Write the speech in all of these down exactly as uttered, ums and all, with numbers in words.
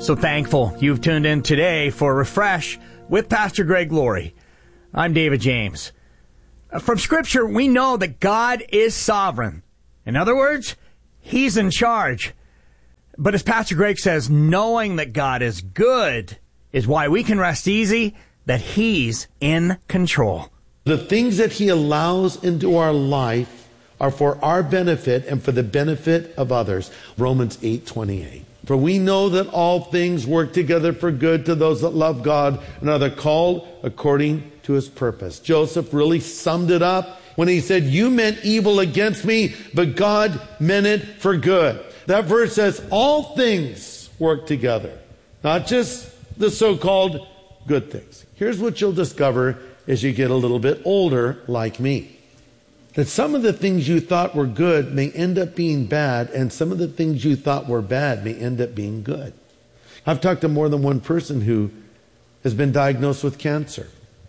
So thankful you've tuned in today for Refresh with Pastor Greg Laurie. I'm David James. From Scripture, we know that God is sovereign. In other words, He's in charge. But as Pastor Greg says, knowing that God is good is why we can rest easy that He's in control. The things that He allows into our life are for our benefit and for the benefit of others. Romans eight twenty-eight. For we know that all things work together for good to those that love God and are the called according to His purpose. Joseph really summed it up when he said, you meant evil against me, but God meant it for good. That verse says all things work together, not just the so-called good things. Here's what you'll discover as you get a little bit older like me. That some of the things you thought were good may end up being bad, and some of the things you thought were bad may end up being good. I've talked to more than one person who has been diagnosed with cancer.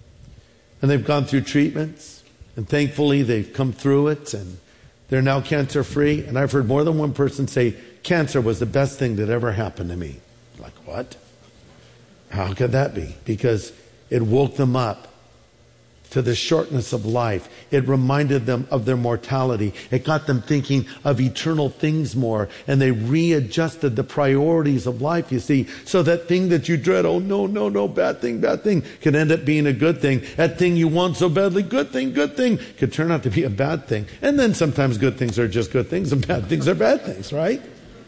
And they've gone through treatments, and thankfully they've come through it, and they're now cancer-free. And I've heard more than one person say, cancer was the best thing that ever happened to me. Like, what? How could that be? Because it woke them up to the shortness of life. It reminded them of their mortality. It got them thinking of eternal things more. And they readjusted the priorities of life, you see. So that thing that you dread, oh no, no, no, bad thing, bad thing, could end up being a good thing. That thing you want so badly, good thing, good thing, could turn out to be a bad thing. And then sometimes good things are just good things and bad things are bad things, right?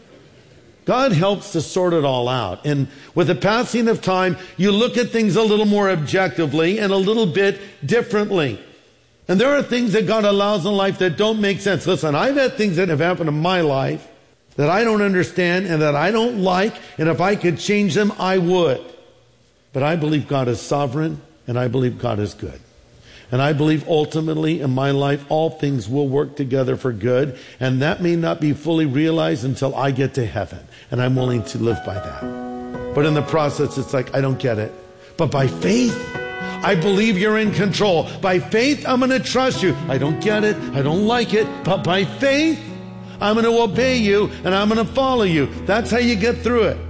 God helps to sort it all out. And with the passing of time, you look at things a little more objectively and a little bit differently. And there are things that God allows in life that don't make sense. Listen, I've had things that have happened in my life that I don't understand and that I don't like. And if I could change them, I would. But I believe God is sovereign and I believe God is good. And I believe ultimately in my life, all things will work together for good. And that may not be fully realized until I get to heaven. And I'm willing to live by that. But in the process, it's like, I don't get it. But by faith, I believe you're in control. By faith, I'm going to trust you. I don't get it. I don't like it. But by faith, I'm going to obey you and I'm going to follow you. That's how you get through it.